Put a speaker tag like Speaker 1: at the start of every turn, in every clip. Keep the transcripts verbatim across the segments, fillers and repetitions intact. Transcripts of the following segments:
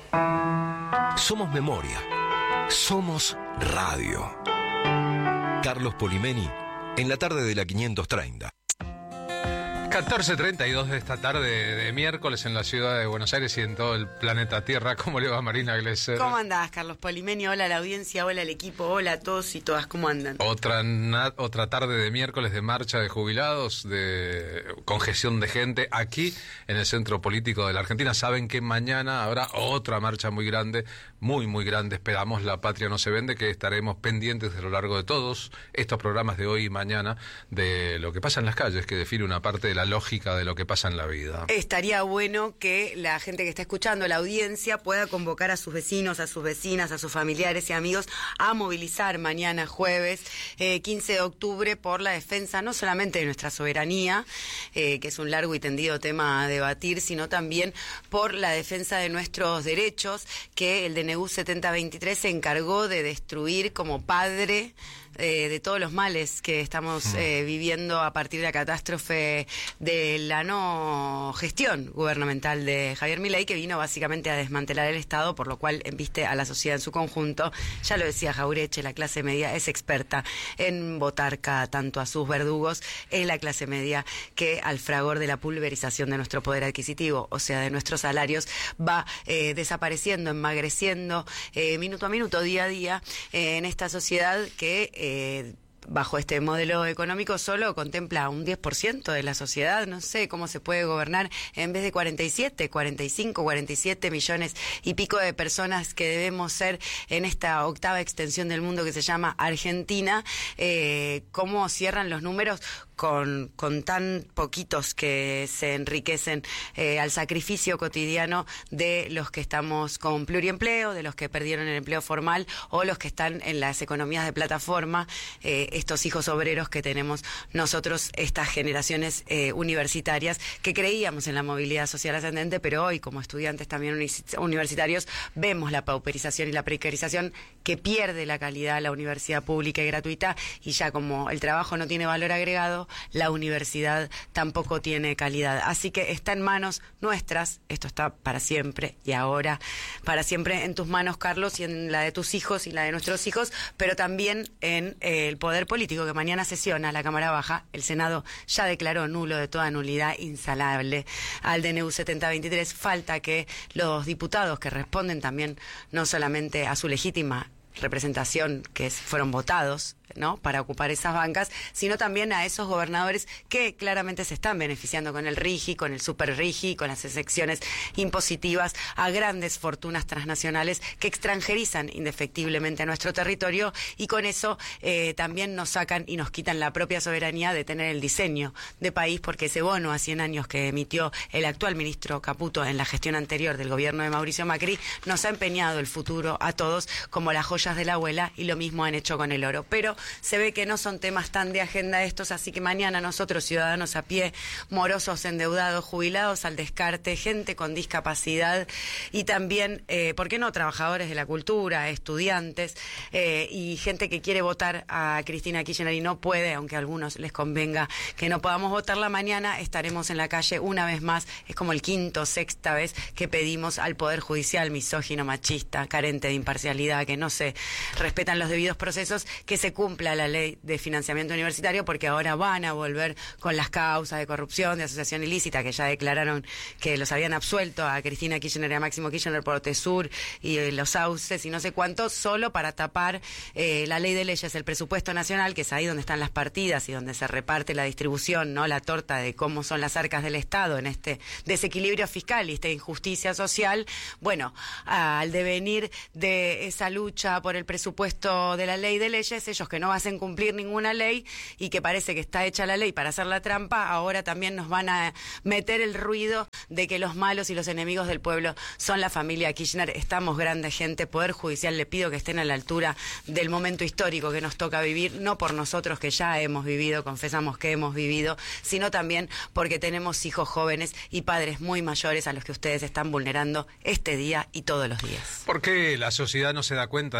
Speaker 1: Somos memoria. Somos radio. Carlos Polimeni, en la tarde de la quinientos treinta.
Speaker 2: catorce treinta y dos de esta tarde de miércoles en la ciudad de Buenos Aires y en todo el planeta Tierra. ¿Cómo le va, Marina Glesser?
Speaker 3: ¿Cómo andás, Carlos Polimeni? Hola a la audiencia, hola al equipo, hola a todos y todas, ¿cómo andan?
Speaker 2: Otra na- otra tarde de miércoles de marcha de jubilados, de congestión de gente aquí en el centro político de la Argentina. Saben que mañana habrá otra marcha muy grande, muy muy grande. Esperamos La Patria No Se Vende, que estaremos pendientes a lo largo de todos estos programas de hoy y mañana de lo que pasa en las calles, que define una parte de la lógica de lo que pasa en la vida.
Speaker 3: Estaría bueno que la gente que está escuchando, la audiencia, pueda convocar a sus vecinos, a sus vecinas, a sus familiares y amigos a movilizar mañana jueves eh, quince de octubre por la defensa no solamente de nuestra soberanía, eh, que es un largo y tendido tema a debatir, sino también por la defensa de nuestros derechos, que el D N U setenta veintitrés se encargó de destruir como padre Eh, de todos los males que estamos mm. eh, viviendo a partir de la catástrofe de la no gestión gubernamental de Javier Milei, que vino básicamente a desmantelar el Estado, por lo cual embiste a la sociedad en su conjunto. Ya lo decía Jaureche, la clase media es experta en votar cada tanto a sus verdugos. Es la clase media que al fragor de la pulverización de nuestro poder adquisitivo, o sea, de nuestros salarios, va eh, desapareciendo, enmagreciendo eh, minuto a minuto, día a día, eh, en esta sociedad que Eh, bajo este modelo económico solo contempla un diez por ciento de la sociedad. No sé cómo se puede gobernar en vez de cuarenta y siete, cuarenta y cinco, cuarenta y siete millones y pico de personas que debemos ser en esta octava extensión del mundo que se llama Argentina. Eh, ¿Cómo cierran los números con, con tan poquitos que se enriquecen eh, al sacrificio cotidiano de los que estamos con pluriempleo, de los que perdieron el empleo formal o los que están en las economías de plataforma? Eh, estos hijos obreros que tenemos nosotros, estas generaciones eh, universitarias que creíamos en la movilidad social ascendente, pero hoy como estudiantes también universitarios vemos la pauperización y la precarización que pierde la calidad la universidad pública y gratuita, y ya como el trabajo no tiene valor agregado, la universidad tampoco tiene calidad. Así que está en manos nuestras, esto está para siempre y ahora, para siempre en tus manos, Carlos, y en la de tus hijos y la de nuestros hijos, pero también en eh, el poder político, que mañana sesiona la Cámara Baja. El Senado ya declaró nulo de toda nulidad insalable al D N U setenta veintitrés. Falta que los diputados que responden también no solamente a su legítima representación, que es, fueron votados, ¿no?, para ocupar esas bancas, sino también a esos gobernadores que claramente se están beneficiando con el RIGI, con el super RIGI, con las excepciones impositivas a grandes fortunas transnacionales que extranjerizan indefectiblemente a nuestro territorio, y con eso eh, también nos sacan y nos quitan la propia soberanía de tener el diseño de país, porque ese bono a cien años que emitió el actual ministro Caputo en la gestión anterior del gobierno de Mauricio Macri nos ha empeñado el futuro a todos como las joyas de la abuela, y lo mismo han hecho con el oro. Pero se ve que no son temas tan de agenda estos, así que mañana nosotros, ciudadanos a pie, morosos, endeudados, jubilados al descarte, gente con discapacidad y también, eh, ¿por qué no?, trabajadores de la cultura, estudiantes eh, y gente que quiere votar a Cristina Kirchner y no puede, aunque a algunos les convenga que no podamos votarla mañana, estaremos en la calle una vez más. Es como el quinto, sexta vez que pedimos al Poder Judicial misógino, machista, carente de imparcialidad, que no se respetan los debidos procesos, que se cumpla la ley de financiamiento universitario, porque ahora van a volver con las causas de corrupción, de asociación ilícita, que ya declararon que los habían absuelto a Cristina Kirchner y a Máximo Kirchner por Tesur y eh, los sauces y no sé cuántos, solo para tapar eh, la ley de leyes, el presupuesto nacional, que es ahí donde están las partidas y donde se reparte la distribución, no la torta de cómo son las arcas del Estado en este desequilibrio fiscal y esta injusticia social. Bueno, al devenir de esa lucha por el presupuesto de la ley de leyes, ellos que no hacen cumplir ninguna ley y que parece que está hecha la ley para hacer la trampa, ahora también nos van a meter el ruido de que los malos y los enemigos del pueblo son la familia Kirchner. Estamos grande gente, Poder Judicial, le pido que estén a la altura del momento histórico que nos toca vivir, no por nosotros que ya hemos vivido, confesamos que hemos vivido, sino también porque tenemos hijos jóvenes y padres muy mayores a los que ustedes están vulnerando este día y todos los días.
Speaker 2: ¿Por qué la sociedad no se da cuenta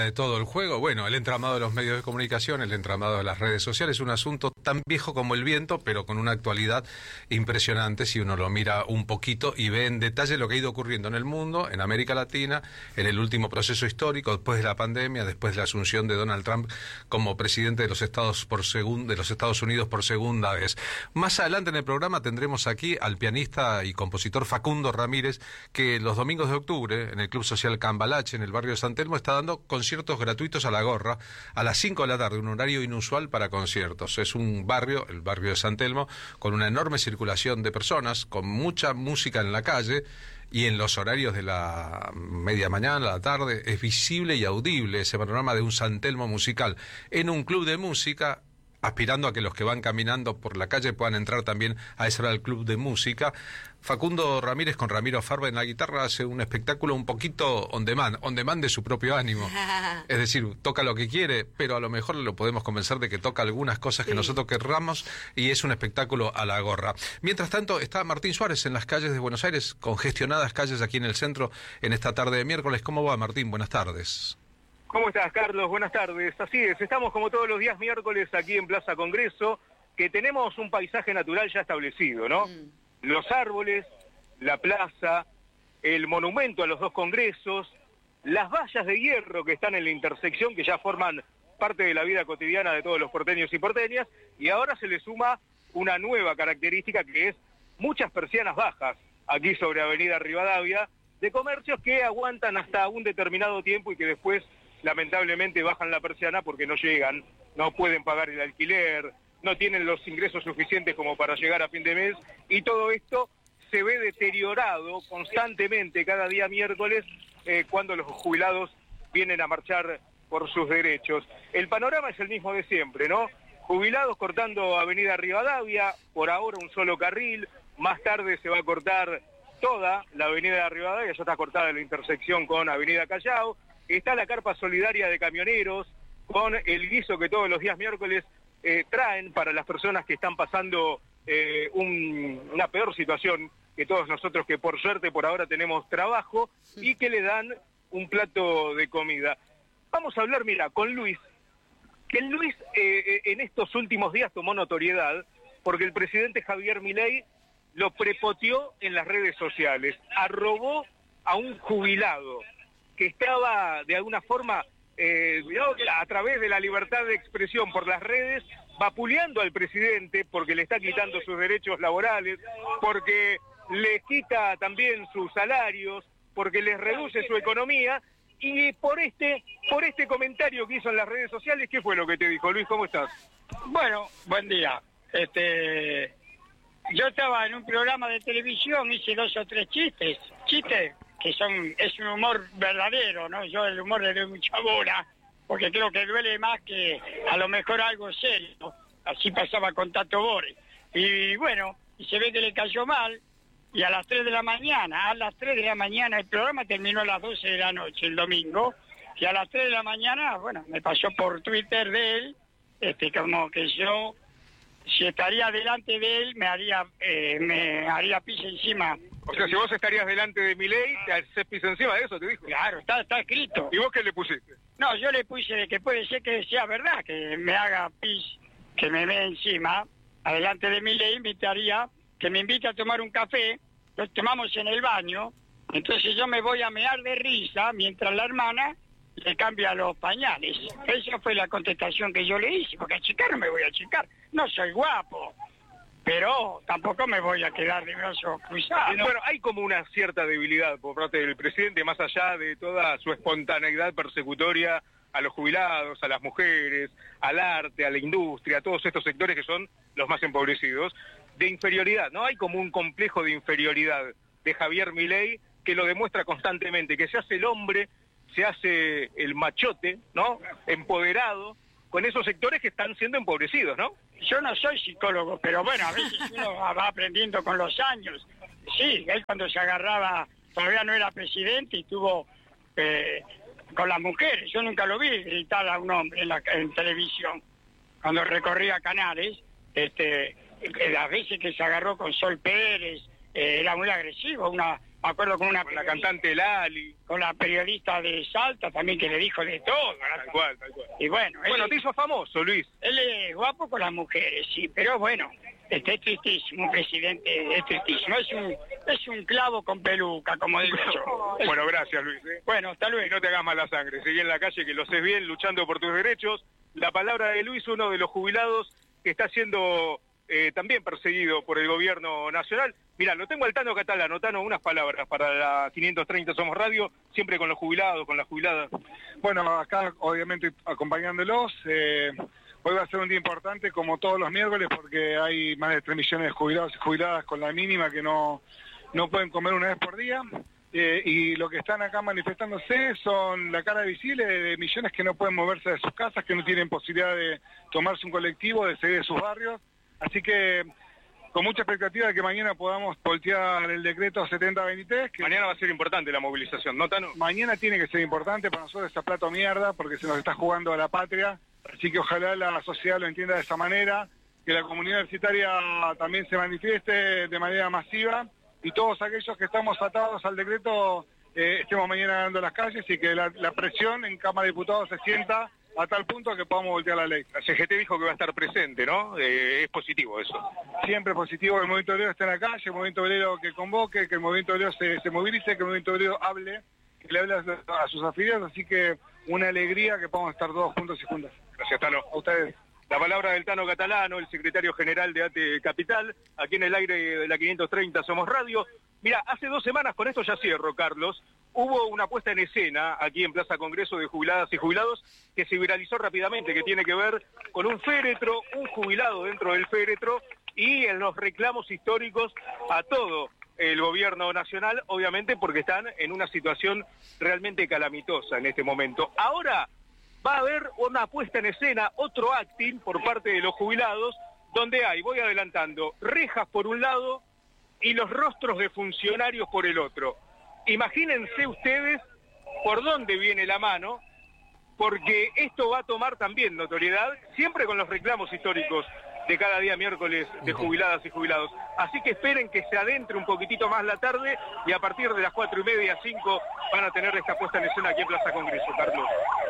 Speaker 2: de todo el juego? Bueno, el entramado de los medios de comunicación, el entramado de las redes sociales, es un asunto tan viejo como el viento, pero con una actualidad impresionante si uno lo mira un poquito y ve en detalle lo que ha ido ocurriendo en el mundo, en América Latina, en el último proceso histórico, después de la pandemia, después de la asunción de Donald Trump como presidente de los Estados por segun- de los Estados Unidos por segunda vez. Más adelante en el programa tendremos aquí al pianista y compositor Facundo Ramírez, que los domingos de octubre, en el Club Social Cambalache, en el barrio de San Telmo, está dando conciertos gratuitos a la gorra a las cinco de la tarde, un horario inusual para conciertos. Es un barrio, el barrio de San Telmo, con una enorme circulación de personas, con mucha música en la calle, y en los horarios de la media mañana, la tarde, es visible y audible ese panorama de un San Telmo musical en un club de música, aspirando a que los que van caminando por la calle puedan entrar también a ese al club de música. Facundo Ramírez con Ramiro Farber en la guitarra hace un espectáculo un poquito on demand, on demand de su propio ánimo. Es decir, toca lo que quiere, pero a lo mejor lo podemos convencer de que toca algunas cosas que sí. nosotros querramos, y es un espectáculo a la gorra. Mientras tanto, está Martín Suárez en las calles de Buenos Aires, congestionadas calles aquí en el centro, en esta tarde de miércoles. ¿Cómo va, Martín? Buenas tardes.
Speaker 4: ¿Cómo estás, Carlos? Buenas tardes. Así es, estamos como todos los días miércoles aquí en Plaza Congreso, que tenemos un paisaje natural ya establecido, ¿no? Mm. Los árboles, la plaza, el monumento a los dos congresos, las vallas de hierro que están en la intersección, que ya forman parte de la vida cotidiana de todos los porteños y porteñas, y ahora se le suma una nueva característica que es muchas persianas bajas aquí sobre Avenida Rivadavia, de comercios que aguantan hasta un determinado tiempo y que después lamentablemente bajan la persiana porque no llegan, no pueden pagar el alquiler, no tienen los ingresos suficientes como para llegar a fin de mes, y todo esto se ve deteriorado constantemente cada día miércoles eh, cuando los jubilados vienen a marchar por sus derechos. El panorama es el mismo de siempre, ¿no? Jubilados cortando Avenida Rivadavia, por ahora un solo carril, más tarde se va a cortar toda la Avenida Rivadavia, ya está cortada la intersección con Avenida Callao. Está la carpa solidaria de camioneros con el guiso que todos los días miércoles eh, traen para las personas que están pasando eh, un, una peor situación que todos nosotros, que por suerte por ahora tenemos trabajo, y que le dan un plato de comida. Vamos a hablar, mira, con Luis, que Luis eh, en estos últimos días tomó notoriedad porque el presidente Javier Milei lo prepoteó en las redes sociales, arrobó a un jubilado que estaba de alguna forma eh, a través de la libertad de expresión por las redes, vapuleando al presidente porque le está quitando sus derechos laborales, porque les quita también sus salarios, porque les reduce su economía, y por este, por este comentario que hizo en las redes sociales, ¿qué fue lo que te dijo, Luis? ¿Cómo estás?
Speaker 5: Bueno, buen día. Este, yo estaba en un programa de televisión, hice dos o tres chistes, chistes que son, es un humor verdadero, ¿no? Yo el humor le doy mucha bola, porque creo que duele más que a lo mejor algo serio, ¿no? Así pasaba con Tato Bores. Y bueno, y se ve que le cayó mal, y a las tres de la mañana, a las tres de la mañana, el programa terminó a las doce de la noche, el domingo, y a las tres de la mañana, bueno, me pasó por Twitter de él, este, como que yo, si estaría delante de él, me haría, eh, me haría pis encima.
Speaker 4: O sea, si vos estarías delante de Milei, te haces pis encima de eso, te dijo.
Speaker 5: Claro, está, está escrito.
Speaker 4: ¿Y vos qué le pusiste?
Speaker 5: No, yo le puse de que puede ser que sea verdad, que me haga pis, que me ve encima, adelante de Milei, invitaría, que me invite a tomar un café, lo tomamos en el baño, entonces yo me voy a mear de risa, mientras la hermana le cambia los pañales. Esa fue la contestación que yo le hice, porque a chicar no me voy a chicar, no soy guapo, pero tampoco me voy a quedar de brazos cruzados.
Speaker 4: Bueno, hay como una cierta debilidad por parte del presidente, más allá de toda su espontaneidad persecutoria a los jubilados, a las mujeres, al arte, a la industria, a todos estos sectores que son los más empobrecidos, de inferioridad, ¿no? Hay como un complejo de inferioridad de Javier Milei que lo demuestra constantemente, que se hace el hombre, se hace el machote, ¿no? Empoderado, con esos sectores que están siendo empobrecidos, ¿no?
Speaker 5: Yo no soy psicólogo, pero bueno, a veces uno va aprendiendo con los años. Sí, él cuando se agarraba, todavía no era presidente y tuvo eh, con las mujeres. Yo nunca lo vi gritar a un hombre en, la, en televisión. Cuando recorría canales, este, las veces que se agarró con Sol Pérez, eh, era muy agresivo. Una, me acuerdo con una
Speaker 4: Con la cantante Lali.
Speaker 5: con la periodista de Salta también, que le dijo de todo.
Speaker 4: Tal cual, tal cual.
Speaker 5: Y bueno,
Speaker 4: Bueno,
Speaker 5: él,
Speaker 4: te hizo famoso, Luis.
Speaker 5: él es guapo con las mujeres, sí, pero bueno, este es tristísimo, un presidente es tristísimo, es un, es un clavo con peluca, como digo yo.
Speaker 4: Bueno, gracias, Luis. ¿eh?
Speaker 5: Bueno, hasta
Speaker 4: Y
Speaker 5: luego.
Speaker 4: no te hagas mala sangre. Seguí en la calle, que lo haces bien, luchando por tus derechos. La palabra de Luis, uno de los jubilados que está siendo eh, también perseguido por el gobierno nacional. Mira, lo tengo al Tano Catalano. Tano, unas palabras para la quinientos treinta Somos Radio, siempre con los jubilados, con las jubiladas.
Speaker 6: Bueno, acá obviamente acompañándolos. Eh, hoy va a ser un día importante, como todos los miércoles, porque hay más de tres millones de jubilados y jubiladas con la mínima que no, no pueden comer una vez por día. Eh, y lo que están acá manifestándose son la cara visible de millones que no pueden moverse de sus casas, que no tienen posibilidad de tomarse un colectivo, de salir de sus barrios. Así que con mucha expectativa de que mañana podamos voltear el decreto setenta veintitrés. Que
Speaker 4: Mañana va a ser importante la movilización, ¿no, Tano?
Speaker 6: mañana tiene que ser importante para nosotros, esa plato mierda, porque se nos está jugando a la patria. Así que ojalá la sociedad lo entienda de esa manera, que la comunidad universitaria también se manifieste de manera masiva, y todos aquellos que estamos atados al decreto eh, estemos mañana dando las calles, y que la, la presión en Cámara de Diputados se sienta a tal punto que podamos voltear la ley.
Speaker 4: La C G T dijo que va a estar presente, ¿no? Eh, es positivo eso.
Speaker 6: Siempre positivo que el movimiento obrero esté en la calle, el movimiento obrero que convoque, que el movimiento obrero se, se movilice, que el movimiento obrero hable, que le hable a, a sus afiliados, así que una alegría que podamos estar todos juntos y juntas.
Speaker 4: Gracias, Tano.
Speaker 6: A ustedes.
Speaker 4: La palabra del Tano Catalano, el secretario general de ATE Capital, aquí en el aire de la quinientos treinta Somos Radio. Mira, hace dos semanas, con esto ya cierro, Carlos, hubo una puesta en escena aquí en Plaza Congreso de jubiladas y jubilados que se viralizó rápidamente, que tiene que ver con un féretro, un jubilado dentro del féretro y en los reclamos históricos a todo el gobierno nacional, obviamente porque están en una situación realmente calamitosa en este momento. Ahora va a haber una puesta en escena, otro acting por parte de los jubilados, donde hay, voy adelantando, rejas por un lado y los rostros de funcionarios por el otro. Imagínense ustedes por dónde viene la mano, porque esto va a tomar también notoriedad, siempre con los reclamos históricos de cada día miércoles de jubiladas y jubilados. Así que esperen que se adentre un poquitito más la tarde y a partir de las cuatro y media, cinco, van a tener esta puesta en escena aquí en Plaza Congreso, Carlos.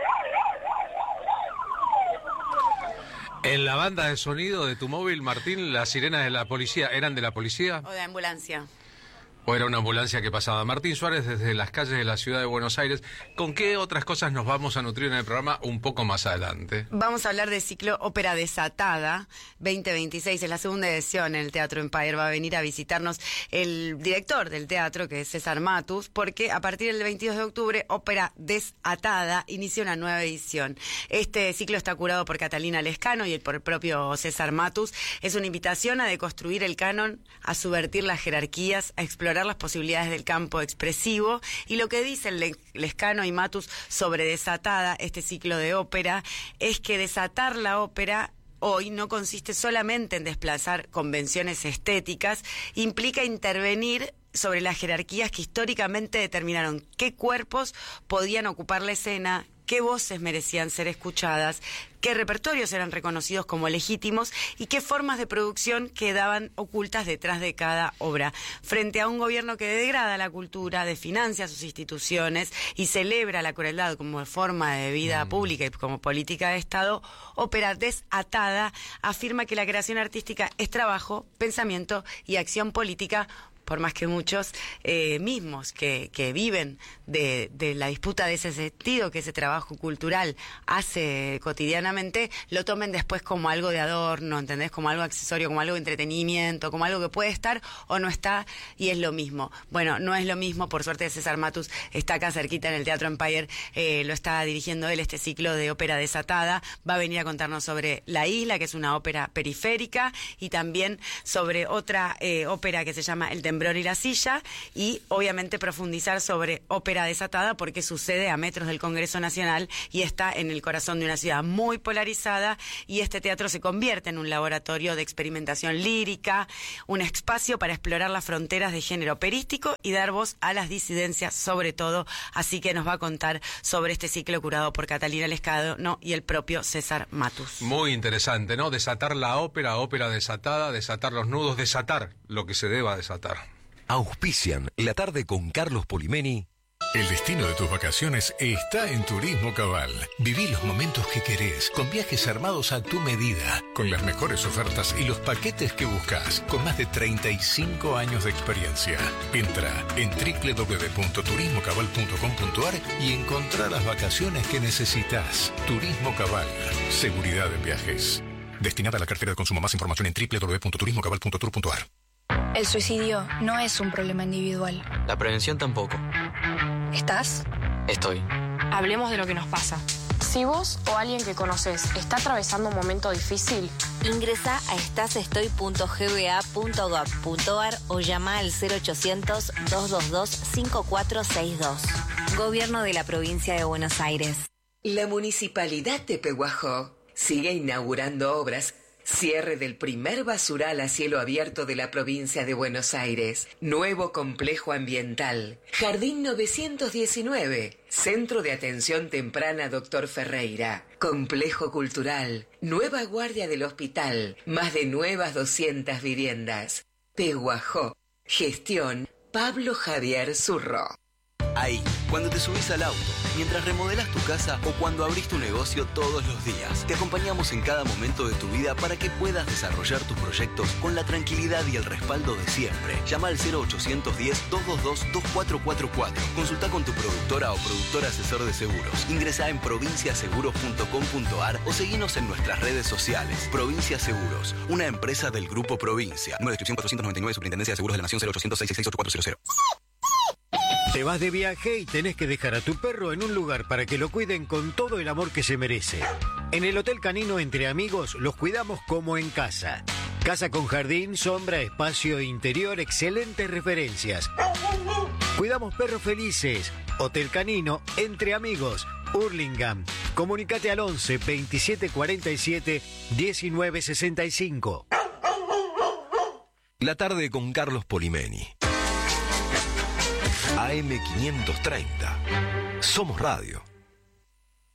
Speaker 2: En la banda de sonido de tu móvil, Martín, las sirenas de la policía, ¿eran de la policía?
Speaker 3: O de ambulancia.
Speaker 2: ¿O era una ambulancia que pasaba? Martín Suárez, desde las calles de la ciudad de Buenos Aires. ¿Con qué otras cosas nos vamos a nutrir en el programa un poco más adelante?
Speaker 3: Vamos a hablar de ciclo Ópera Desatada veinte veintiséis, es la segunda edición en el Teatro Empire. Va a venir a visitarnos el director del teatro, que es César Matus, porque a partir del veintidós de octubre, Ópera Desatada inicia una nueva edición. Este ciclo está curado por Catalina Lescano y por el propio César Matus. Es una invitación a deconstruir el canon, a subvertir las jerarquías, a explorar las posibilidades del campo expresivo, y lo que dicen Lescano y Matus sobre Desatada, este ciclo de ópera, es que desatar la ópera hoy no consiste solamente en desplazar convenciones estéticas, implica intervenir sobre las jerarquías que históricamente determinaron qué cuerpos podían ocupar la escena, qué voces merecían ser escuchadas, qué repertorios eran reconocidos como legítimos y qué formas de producción quedaban ocultas detrás de cada obra. Frente a un gobierno que degrada la cultura, desfinancia sus instituciones y celebra la crueldad como forma de vida mm. pública y como política de Estado, Ópera Desatada afirma que la creación artística es trabajo, pensamiento y acción política, por más que muchos eh, mismos que, que viven de, de la disputa de ese sentido que ese trabajo cultural hace cotidianamente, lo tomen después como algo de adorno, ¿entendés? Como algo accesorio, como algo de entretenimiento, como algo que puede estar o no está, y es lo mismo. Bueno, no es lo mismo, por suerte César Matus está acá cerquita en el Teatro Empire, eh, lo está dirigiendo él, este ciclo de Ópera Desatada, va a venir a contarnos sobre La Isla, que es una ópera periférica, y también sobre otra eh, ópera que se llama El Temblor y la Silla, y obviamente profundizar sobre Ópera Desatada porque sucede a metros del Congreso Nacional y está en el corazón de una ciudad muy polarizada, y este teatro se convierte en un laboratorio de experimentación lírica, un espacio para explorar las fronteras de género operístico y dar voz a las disidencias sobre todo, así que nos va a contar sobre este ciclo curado por Catalina Lescano y el propio César Matus.
Speaker 2: Muy interesante, ¿no? Desatar la ópera, ópera desatada, desatar los nudos, desatar lo que se deba desatar.
Speaker 1: Auspician La Tarde con Carlos Polimeni.
Speaker 7: El destino de tus vacaciones está en Turismo Cabal. Viví los momentos que querés, con viajes armados a tu medida, con las mejores ofertas y los paquetes que buscas, con más de treinta y cinco años de experiencia. Entra en doble u doble u doble u punto turismo cabal punto com punto a r y encontrá las vacaciones que necesitas. Turismo Cabal. Seguridad en viajes. Destinada a la cartera de consumo. Más información en doble u doble u doble u punto turismo cabal punto tour punto a r.
Speaker 8: El suicidio no es un problema individual.
Speaker 9: La prevención tampoco.
Speaker 8: ¿Estás?
Speaker 9: Estoy.
Speaker 10: Hablemos de lo que nos pasa. Si vos o alguien que conoces está atravesando un momento difícil,
Speaker 11: ingresa a estasestoy punto g b a punto gov punto a r o llama al cero ochocientos, dos dos dos, cinco cuatro seis dos. Gobierno de la Provincia de Buenos Aires.
Speaker 12: La Municipalidad de Pehuajó sigue inaugurando obras. Cierre del primer basural a cielo abierto de la provincia de Buenos Aires. Nuevo complejo ambiental. Jardín novecientos diecinueve. Centro de Atención Temprana Doctor Ferreira. Complejo cultural. Nueva guardia del hospital. Más de nuevas doscientas viviendas. Pehuajó. Gestión Pablo Javier Zurro.
Speaker 13: Ahí, cuando te subís al auto, mientras remodelás tu casa o cuando abrís tu negocio todos los días. Te acompañamos en cada momento de tu vida para que puedas desarrollar tus proyectos con la tranquilidad y el respaldo de siempre. Llama al cero ochocientos diez, doscientos veintidós, veinticuatro cuarenta y cuatro. Consulta con tu productora o productor asesor de seguros. Ingresá en provincia seguros punto com punto a r o seguinos en nuestras redes sociales. Provincia Seguros, una empresa del Grupo Provincia. Número de inscripción cuatrocientos noventa y nueve, Superintendencia de Seguros de la Nación, cero ochocientos, seiscientos sesenta y seis, ochenta y cuatro cero cero.
Speaker 14: Te vas de viaje y tenés que dejar a tu perro en un lugar para que lo cuiden con todo el amor que se merece. En el Hotel Canino Entre Amigos los cuidamos como en casa. Casa con jardín, sombra, espacio interior, excelentes referencias. Cuidamos perros felices. Hotel Canino Entre Amigos, Hurlingham. Comunicate al once, veintisiete cuarenta y siete, diecinueve sesenta y cinco.
Speaker 1: La Tarde con Carlos Polimeni. A M quinientos treinta. Somos Radio.